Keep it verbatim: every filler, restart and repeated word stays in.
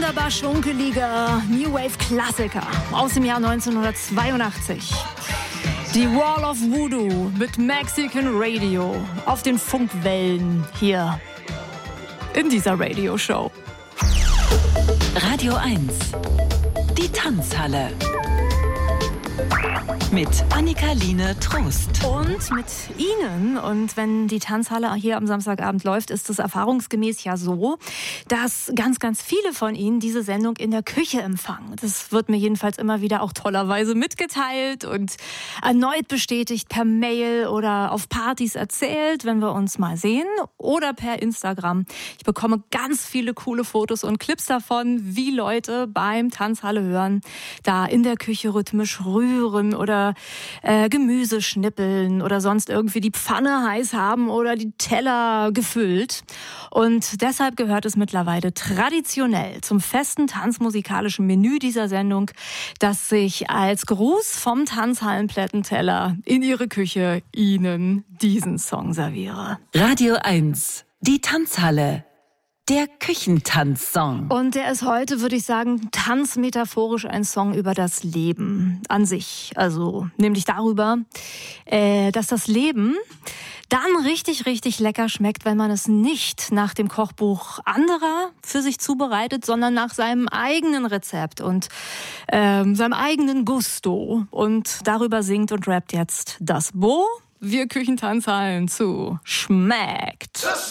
wunderbar schunkeliger New Wave Klassiker aus dem Jahr neunzehnhundertzweiundachtzig. Die Wall of Voodoo mit Mexican Radio auf den Funkwellen hier in dieser Radioshow. Radio eins, die Tanzhalle. Mit Annika-Line Trost. Und mit Ihnen. Und wenn die Tanzhalle hier am Samstagabend läuft, ist es erfahrungsgemäß ja so, dass ganz, ganz viele von Ihnen diese Sendung in der Küche empfangen. Das wird mir jedenfalls immer wieder auch tollerweise mitgeteilt und erneut bestätigt per Mail oder auf Partys erzählt, wenn wir uns mal sehen, oder per Instagram. Ich bekomme ganz viele coole Fotos und Clips davon, wie Leute beim Tanzhalle hören, da in der Küche rhythmisch rühren oder äh, Gemüse schnippeln oder sonst irgendwie die Pfanne heiß haben oder die Teller gefüllt. Und deshalb gehört es mittlerweile traditionell zum festen tanzmusikalischen Menü dieser Sendung, dass ich als Gruß vom Tanzhallenplättenteller in Ihre Küche Ihnen diesen Song serviere. Radio eins, die Tanzhalle. Der Küchentanzsong. Und der ist heute, würde ich sagen, tanzmetaphorisch ein Song über das Leben an sich. Also nämlich darüber, äh, dass das Leben dann richtig, richtig lecker schmeckt, wenn man es nicht nach dem Kochbuch anderer für sich zubereitet, sondern nach seinem eigenen Rezept und ähm, seinem eigenen Gusto. Und darüber singt und rappt jetzt das Bo. Wir Küchentanzhallen zu Schmeckt. Das